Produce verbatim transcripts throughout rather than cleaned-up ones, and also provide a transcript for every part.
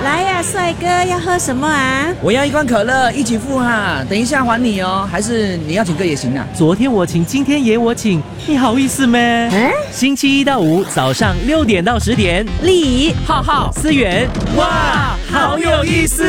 来呀、啊，帅哥，要喝什么啊？ 我要一罐可乐，一起付哈，等一下还你哦。还是你要请客也行啊。 昨天我请，今天也我请，你好意思咩？嗯，星期一到五早上六点到十点， 丽仪、 浩浩、思源，哇，好有意思。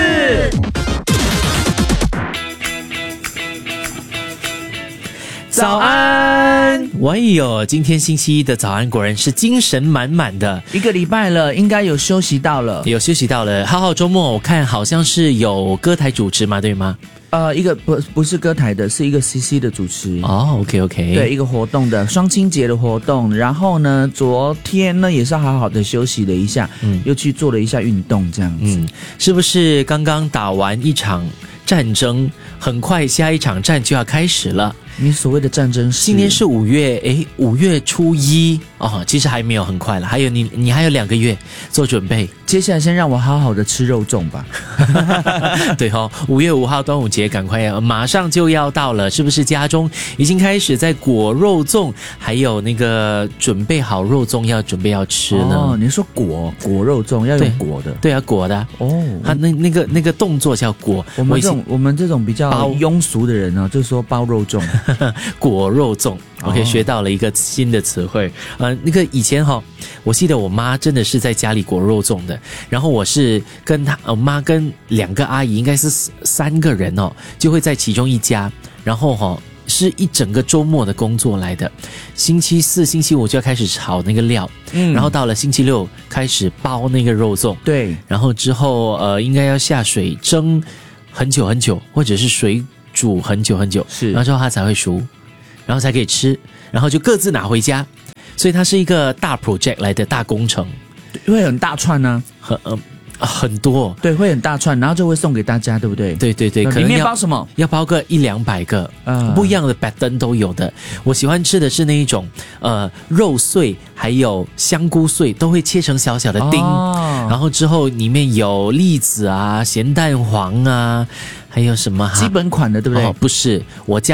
早安！哎呦，今天星期一的早安果然是精神满满的。 一个礼拜了，应该有休息到了， 有休息到了。浩浩周末我看好像是有歌台主持嘛，对吗？ 呃，一个不不是歌台的，是一个 C C 的主持。 哦 ，OK OK， 对，一个活动的双清节的活动。然后呢，昨天呢也是好好的休息了一下，嗯，又去做了一下运动，这样子， 嗯，是不是刚刚打完一场战争，很快下一场战就要开始了？ 你所谓的战争是？ 今年是五月，诶，五月初一哦，其实还没有很快了，还有你，你还有两个月做准备。 接下来先让我好好的吃肉粽吧。 对哦，五月五号端午节赶快要，马上就要到了，是不是？家中已经开始在裹肉粽，还有那个准备好肉粽要准备要吃了。 哦，你说裹裹肉粽要用裹的？ 对啊，裹的。哦，他那那个那个动作叫裹。 我们这种我们这种比较庸俗的人呢、啊，就说包肉粽。 裹肉粽 ，OK， 学到了一个新的词汇。呃，那个以前哈、哦，我记得我妈真的是在家里裹肉粽的，然后我是跟她，我妈跟两个阿姨，应该是三个人哦，就会在其中一家，然后哈、哦。是一整个周末的工作来的，星期四、星期五就要开始炒那个料，嗯，然后到了星期六开始包那个肉粽， 对， 然后之后呃应该要下水蒸很久很久，或者是水煮很久很久， 是， 然后之后它才会熟，然后才可以吃，然后就各自拿回家，所以它是一个大 project 来的大工程， 会很大串呢、 啊，很呃。很多， 对，会很大串，然后就会送给大家，对不对？ 对对对，可能里面包什么？ 要包个一两百个，呃，不一样的 pattern 都有的。我喜欢吃的是那一种，呃，肉碎还有香菇碎都会切成小小的丁，哦、然后之后里面有栗子啊、咸蛋黄啊，还有什么哈？ 基本款的，对不对？ 哦，不是，我家。